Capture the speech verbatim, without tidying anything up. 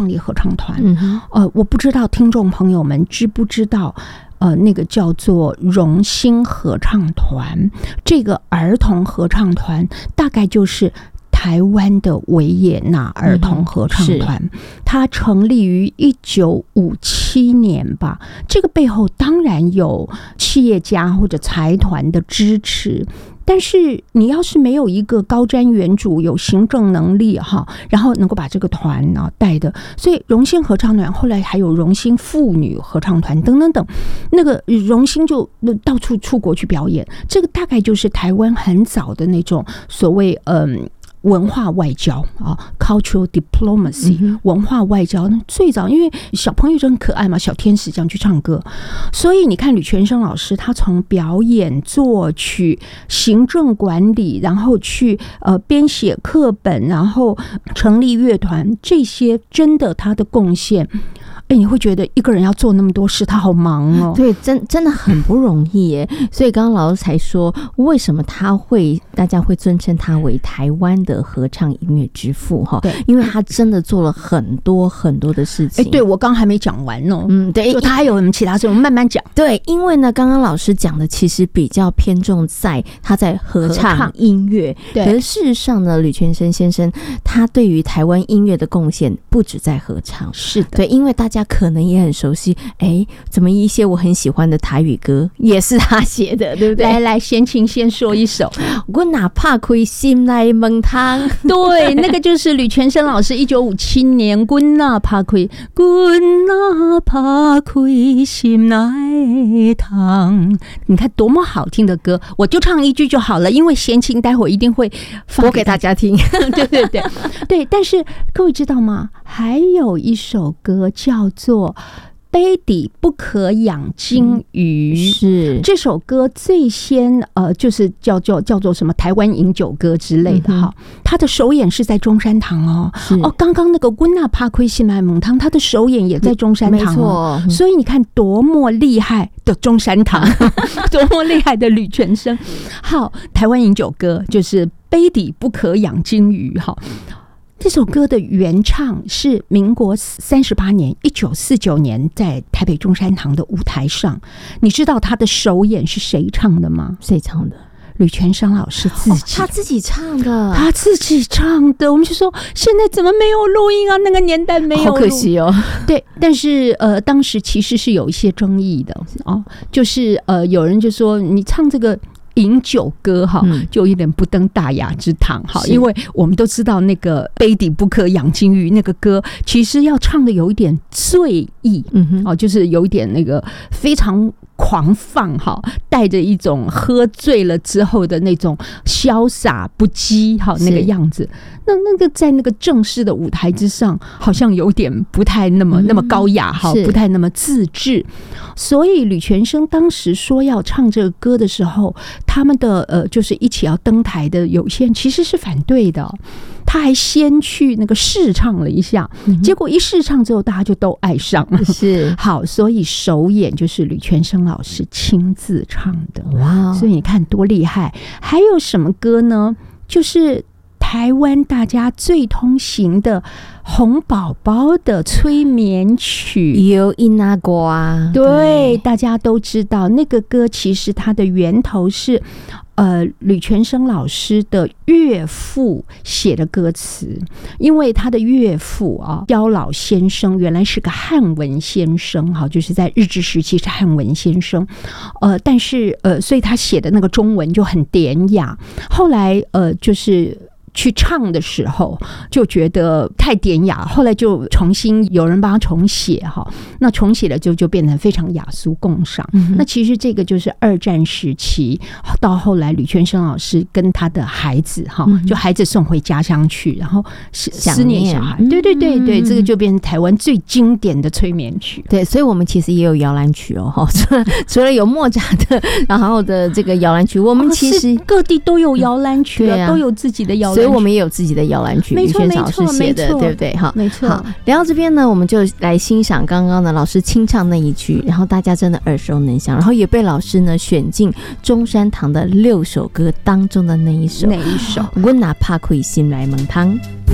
创立合唱团。 嗯、 呃，我不知道听众朋友们知不知道。呃，那个叫做荣兴合唱团，这个儿童合唱团大概就是台湾的维也纳儿童合唱团，嗯、它成立于一九五七年吧。这个背后当然有企业家或者财团的支持。但是你要是没有一个高瞻远瞩、有行政能力哈，然后能够把这个团啊带的，所以荣兴合唱团后来还有荣兴妇女合唱团等等等，那个荣兴就到处出国去表演，这个大概就是台湾很早的那种所谓嗯。文化外交啊 ，cultural diplomacy，、嗯、文化外交最早，因为小朋友就很可爱嘛，小天使这样去唱歌，所以你看吕全生老师，他从表演、作曲、行政管理，然后去呃编写课本，然后成立乐团，这些真的他的贡献。哎，你会觉得一个人要做那么多事，他好忙哦。 对，真真的很不容易耶。所以刚刚老师才说，为什么他会大家会尊称他为台湾的合唱音乐之父哈？对，因为他真的做了很多很多的事情。 哎，对我刚刚还没讲完哦。 嗯，对， 他还有什么其他事，我们慢慢讲。 对，因为呢，刚刚老师讲的其实比较偏重在他在合唱音乐， 对。 可是事实上呢，吕全生先生他对于台湾音乐的贡献不止在合唱， 是的， 对，因为大家可能也很熟悉，哎，怎么一些我很喜欢的台语歌也是他写的，对不对？ 来来，先请先说一首， 我哪怕开心来问汤， 对，那个就是吕全生老师一九五七年，我哪怕开，我哪怕开心来汤，你看多么好听的歌，我就唱一句就好了，因为闲情待会一定会播给大家听。 对对对对，但是各位知道吗？还有一首歌叫做杯底不可养金鱼， 嗯、是这首歌最先呃，就是叫做叫做什么台湾饮酒歌之类的哈。嗯、他的首演是在中山堂哦，哦，刚刚那个温娜帕奎西麦蒙汤，他的首演也在中山堂哦，没错。所以你看多么厉害的中山堂，多么厉害的吕全生。好，台湾饮酒歌就是杯底不可养金鱼哈。这首歌的原唱是民国三十八年，一九四九年，在台北中山堂的舞台上。你知道他的首演是谁唱的吗？ 谁唱的？ 吕全生老师自己、哦， 他自己唱的， 他自己唱的。我们就说，现在怎么没有录音啊？那个年代没有录， 好可惜哦。 对，但是呃，当时其实是有一些争议的哦，就是呃，有人就说你唱这个。饮酒歌哈，就有点不登大雅之堂哈，因为我们都知道那个杯底不可养金鱼那个歌，其实要唱的有一点醉意，嗯哼，哦，就是有一点那个非常狂放哈，带着一种喝醉了之后的那种潇洒不羁哈那个样子。那那个在那个正式的舞台之上，好像有点不太那么、嗯、那么高雅哈，不太那么自制。所以吕全生当时说要唱这个歌的时候，他们的呃就是一起要登台的有些人其实是反对的。他还先去那个试唱了一下，嗯、结果一试唱之后，大家就都爱上了。 是好，所以首演就是吕全生老师亲自唱的。哇！所以你看多厉害。还有什么歌呢？就是台湾大家最通行的红宝宝的催眠曲， 有伊那瓜。 对，大家都知道那个歌，其实它的源头是。呃，吕全生老师的岳父写的歌词，因为他的岳父啊，萧老先生原来是个汉文先生，哈，就是在日治时期是汉文先生，呃，但是呃，所以他写的那个中文就很典雅。后来呃，就是去唱的时候就觉得太典雅，后来就重新有人帮他重写哈，那重写了就就变成非常雅俗共赏。嗯、那其实这个就是二战时期到后来吕全生老师跟他的孩子哈，嗯、就孩子送回家乡去，然后思念小孩，对对对对，嗯、这个就变成台湾最经典的催眠曲。 对，所以我们其实也有摇篮曲哦，除了除了有莫扎特，然后的这个摇篮曲，我们其实、 哦、各地都有摇篮曲了、嗯啊，都有自己的摇篮曲。 所以我们也有自己的摇篮曲，吕全生老师写的，对不对？哈， 没错。 好，聊到这边呢，我们就来欣赏刚刚的老师清唱那一句，然后大家真的耳熟能详，然后也被老师呢选进中山堂的六首歌当中的那一首， 哪一首？ 我哪怕可以心来蒙汤。